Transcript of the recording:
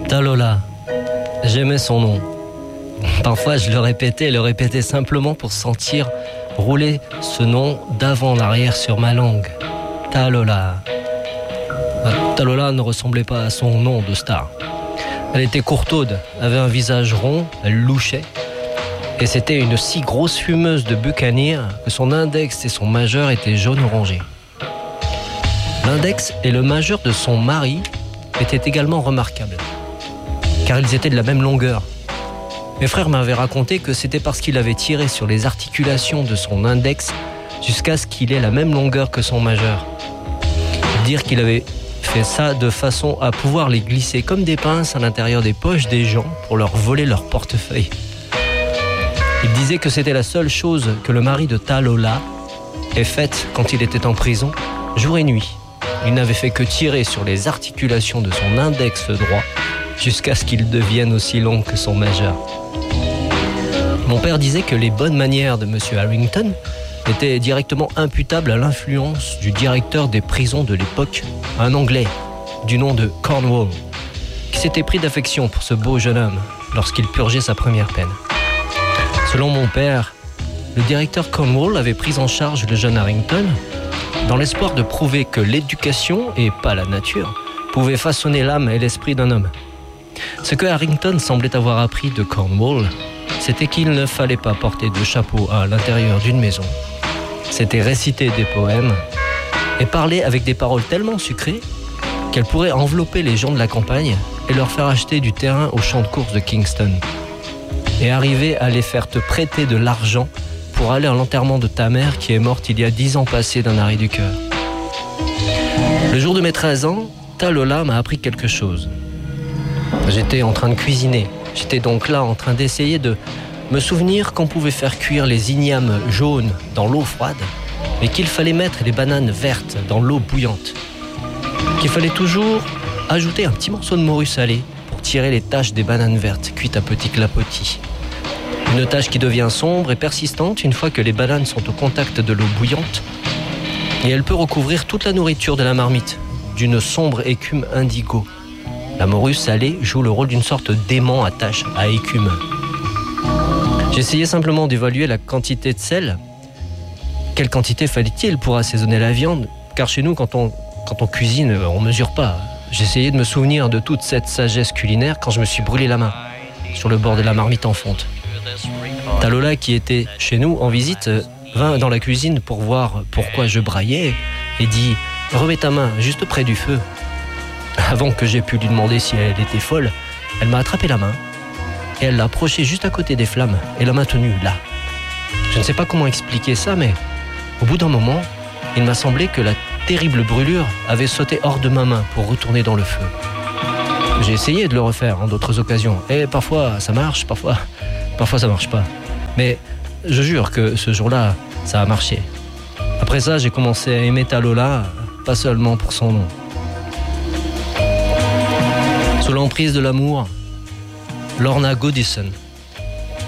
Talola, j'aimais son nom. Parfois je le répétais simplement pour sentir rouler ce nom d'avant en arrière sur ma langue. Talola. Talola ne ressemblait pas à son nom de star. Elle était courtaude, avait un visage rond, elle louchait. Et c'était une si grosse fumeuse de buccaneer que son index et son majeur étaient jaune-orangé. L'index et le majeur de son mari étaient également remarquables, car ils étaient de la même longueur. Mes frères m'avaient raconté que c'était parce qu'il avait tiré sur les articulations de son index jusqu'à ce qu'il ait la même longueur que son majeur. Dire qu'il avait fait ça de façon à pouvoir les glisser comme des pinces à l'intérieur des poches des gens pour leur voler leur portefeuille. Il disait que c'était la seule chose que le mari de Talola ait faite quand il était en prison, jour et nuit. Il n'avait fait que tirer sur les articulations de son index droit jusqu'à ce qu'il devienne aussi long que son majeur. Mon père disait que les bonnes manières de M. Harrington étaient directement imputables à l'influence du directeur des prisons de l'époque, un Anglais du nom de Cornwall, qui s'était pris d'affection pour ce beau jeune homme lorsqu'il purgeait sa première peine. Selon mon père, le directeur Cornwall avait pris en charge le jeune Harrington dans l'espoir de prouver que l'éducation, et pas la nature, pouvait façonner l'âme et l'esprit d'un homme. Ce que Harrington semblait avoir appris de Cornwall, c'était qu'il ne fallait pas porter de chapeau à l'intérieur d'une maison. C'était réciter des poèmes et parler avec des paroles tellement sucrées qu'elles pourraient envelopper les gens de la campagne et leur faire acheter du terrain au champ de course de Kingston. Et arriver à les faire te prêter de l'argent pour aller à l'enterrement de ta mère qui est morte il y a 10 ans passés d'un arrêt du cœur. Le jour de mes 13 ans, Talola m'a appris quelque chose. J'étais en train de cuisiner. J'étais donc là en train d'essayer de me souvenir qu'on pouvait faire cuire les ignames jaunes dans l'eau froide, mais qu'il fallait mettre les bananes vertes dans l'eau bouillante. Qu'il fallait toujours ajouter un petit morceau de morue salée pour tirer les taches des bananes vertes cuites à petits clapotis. Une tache qui devient sombre et persistante une fois que les bananes sont au contact de l'eau bouillante, et elle peut recouvrir toute la nourriture de la marmite d'une sombre écume indigo. La morue salée joue le rôle d'une sorte d'aimant à tache à écume. J'essayais simplement d'évaluer la quantité de sel. Quelle quantité fallait-il pour assaisonner la viande? Car chez nous, quand on cuisine, on ne mesure pas. J'essayais de me souvenir de toute cette sagesse culinaire quand je me suis brûlé la main sur le bord de la marmite en fonte. Talola, qui était chez nous en visite, vint dans la cuisine pour voir pourquoi je braillais et dit « Remets ta main juste près du feu ». Avant que j'aie pu lui demander si elle était folle, elle m'a attrapé la main et elle l'a approchée juste à côté des flammes et l'a maintenue là. Je ne sais pas comment expliquer ça, mais au bout d'un moment, il m'a semblé que la terrible brûlure avait sauté hors de ma main pour retourner dans le feu. J'ai essayé de le refaire en d'autres occasions et parfois ça marche, parfois ça marche pas. Mais je jure que ce jour-là, ça a marché. Après ça, j'ai commencé à aimer Talola, pas seulement pour son nom. Sous l'emprise de l'amour, Lorna Goodison